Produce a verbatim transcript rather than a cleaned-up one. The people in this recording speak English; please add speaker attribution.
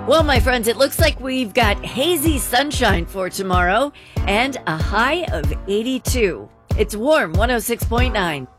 Speaker 1: Well, my friends, it looks like we've got hazy sunshine for tomorrow and a high of eighty-two. It's warm, one oh six point nine.